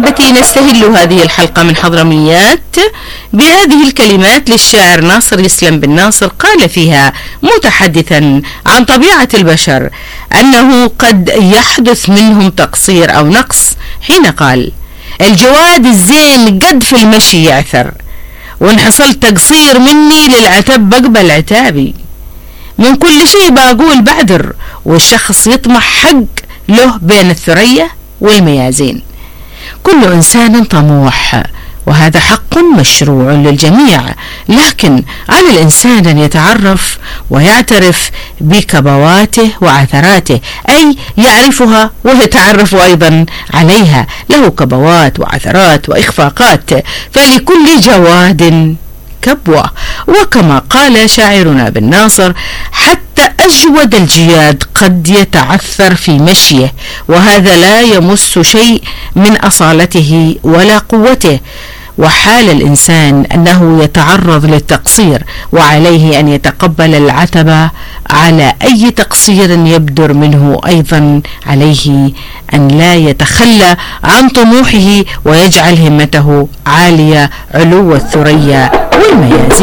أحبتي نستهل هذه الحلقة من حضرميات بهذه الكلمات للشاعر ناصر يسلم بن ناصر، قال فيها متحدثا عن طبيعة البشر أنه قد يحدث منهم تقصير أو نقص، حين قال: الجواد الزين قد في المشي يعثر، وإن حصل تقصير مني للعتب بقبل عتابي، من كل شيء بقول بعذر، والشخص يطمح حق له بين الثريا والميازين. كل إنسان طموح، وهذا حق مشروع للجميع، لكن على الإنسان أن يتعرف ويعترف بكبواته وعثراته، أي يعرفها ويتعرف أيضا عليها. له كبوات وعثرات وإخفاقات، فلكل جواد كبوة. وكما قال شاعرنا بن ناصر: حتى أجود الجياد قد يتعثر في مشيه، وهذا لا يمس شيء من أصالته ولا قوته. وحال الإنسان أنه يتعرض للتقصير، وعليه أن يتقبل العتب على أي تقصير يبدر منه. أيضا عليه أن لا يتخلى عن طموحه ويجعل همته عالية علو الثريا والميازين.